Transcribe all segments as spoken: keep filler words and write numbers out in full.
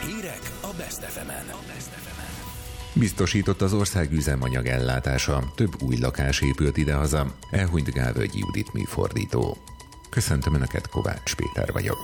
Hírek a Best ef emen. Biztosított az ország üzemanyag ellátása, több új lakás épült idehaza, elhunyt Gálvölgyi Judit műfordító. Köszöntöm Önöket, Kovács Péter vagyok.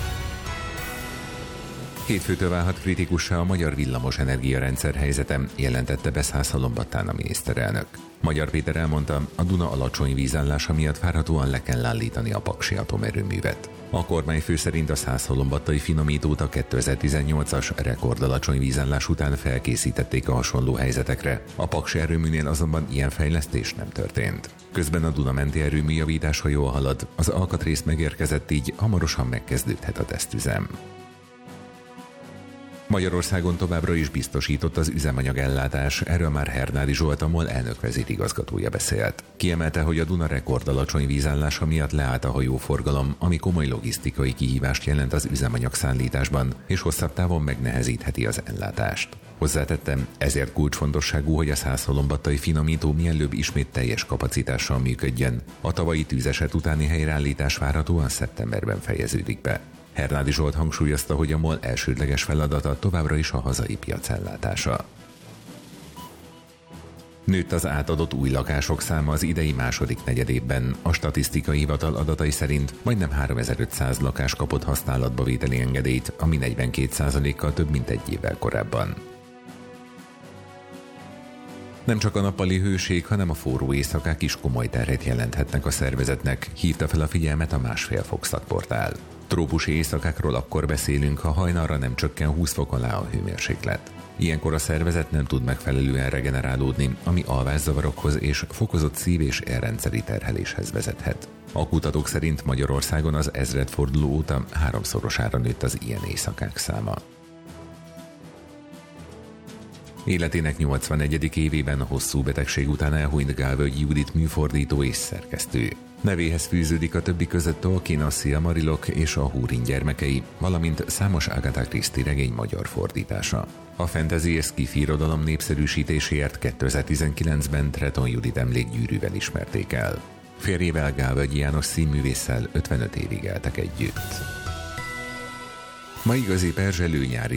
Hétfőtől válhat kritikussá a magyar villamos energiarendszer helyzete, jelentette be Szászhalombattán a miniszterelnök. Magyar Péter elmondta, a Duna alacsony vízállása miatt várhatóan le kell állítani a paksi atomerőművet. A kormányfő szerint a szászhalombattai finomítót a kétezer-tizennyolcas rekordalacsony vízállás után felkészítették a hasonló helyzetekre. A paksi erőműnél azonban ilyen fejlesztés nem történt. Közben a Duna menti erőmű javítása jól halad, az alkatrész megérkezett, így hamarosan megkezdődhet a tesztüzem. Magyarországon továbbra is biztosított az üzemanyagellátás, erről már Hernádi Zsolt, a MOL elnök vezérigazgatója beszélt. Kiemelte, hogy a Duna rekordalacsony vízállása miatt leállt a hajóforgalom, ami komoly logisztikai kihívást jelent az üzemanyagszállításban, és hosszabb távon megnehezítheti az ellátást. Hozzátettem, ezért kulcsfontosságú, hogy a szászhalombattai finomító mielőbb ismét teljes kapacitással működjön. A tavalyi tűzeset utáni helyreállítás várhatóan szeptemberben fejeződik be. Hernádi Zsolt hangsúlyozta, hogy a MOL elsődleges feladata továbbra is a hazai piac ellátása. Nőtt az átadott új lakások száma az idei második negyedévben. A statisztikai hivatal adatai szerint majdnem háromezer-ötszáz lakás kapott használatba vételi engedélyt, ami negyvenkét százalékkal több, mint egy évvel korábban. Nem csak a nappali hőség, hanem a forró éjszakák is komoly terhet jelenthetnek a szervezetnek, hívta fel a figyelmet a Másfél Fok szakportál. Trópusi éjszakákról akkor beszélünk, ha hajnalra nem csökken húsz fok alá a hőmérséklet. Ilyenkor a szervezet nem tud megfelelően regenerálódni, ami alvászavarokhoz és fokozott szív- és érrendszeri terheléshez vezethet. A kutatók szerint Magyarországon az ezredforduló óta háromszorosára nőtt az ilyen éjszakák száma. Életének nyolcvannegyedik évében a hosszú betegség után elhunyt Gálvölgyi Judit műfordító és szerkesztő. Nevéhez fűződik a többi között Tolkien, a Silmarilok és a Húrin gyermekei, valamint számos Agatha Christie regény magyar fordítása. A fantasy és sci-fi irodalom népszerűsítéséért kétezer-tizenkilencben Treton Judit emlékgyűrűvel ismerték el. Férjével, Gálvölgyi János színművésszel ötvenöt évig éltek együtt. Ma igazi perzselő nyári